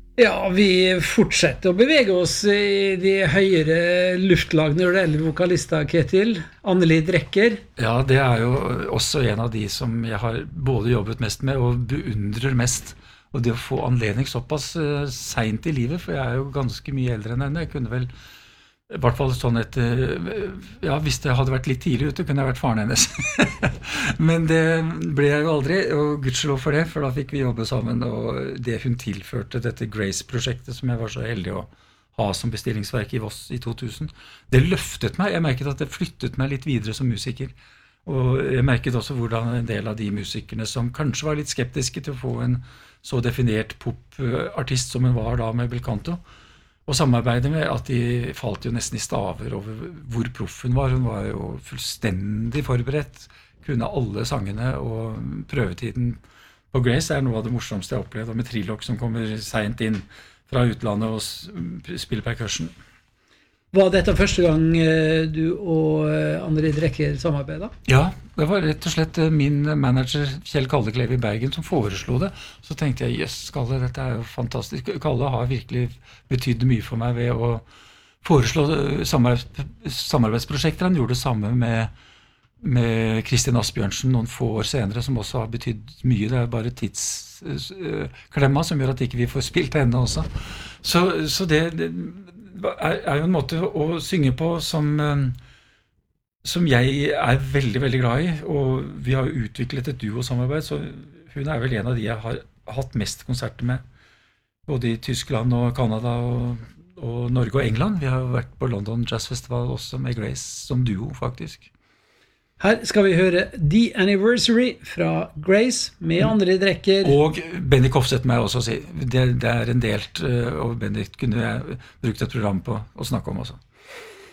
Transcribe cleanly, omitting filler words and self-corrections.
Ja, vi fortsetter å bevege oss i de høyere luftlag når det gjelder vokalister, Ketil. Anneli Drecker. Ja, det er jo også en av de som jeg har både jobbet mest med og beundrer mest. Og det å få anledning såpass sent i livet, for jeg er jo ganske mye eldre enn henne. Jeg kunne vel, i hvert fall sånn ja, hvis det hadde vært litt tidlig ute, kunne jeg vært faren hennes. Men det ble jeg jo aldri, og gudskjelov for det, for da fikk vi jobbe sammen, og det hun tilførte dette Grace-prosjektet, som jeg var så heldig å ha som bestillingsverk i Voss i 2000, det løftet meg. Jeg merket at det flyttet meg litt videre som musiker. Og jeg merket også hvordan en del av de musikerne som kanskje var litt skeptiske til å få en så definert popartist som hun var da med Belcanto, og samarbeidet med at de falt jo nesten i staver over hvor proff hun var. Hun var jo fullstendig forberedt, kunne alle sangene, og prøvetiden på Grace er noe av det morsomste jeg har opplevd, og med Trilok som kommer sent inn fra utlandet og spiller percussion. Var dette første gang du og Anneli Drecker samarbeidet? Ja, det var rett og slett min manager Kjell Kalleklev i Bergen som foreslo det. Så tenkte jeg, jøss, Kalle, dette er jo fantastisk. Kalle har virkelig betydd mye for meg ved å foreslå samarbeidsprosjekter. Han gjorde det samme med Kristin Asbjørnsen noen få år senere, som også har betydd mye. Det er bare tidsklemma som gjør at ikke vi får spilt henne også. Så det er jo en måte å synge på som jeg er veldig, veldig glad i, og vi har jo utviklet et duo-samarbeid, så hun er vel en av de jeg har hatt mest konserter med, både i Tyskland og Kanada og Norge og England. Vi har jo vært på London Jazz Festival også med Grace som duo, faktisk. Her skal vi høre The Anniversary fra Grace med Anneli Drecker. Og Bendik Hofseth må jeg også si. Det er en delt, og Bendik kunne jeg brukt et program på å snakke om også.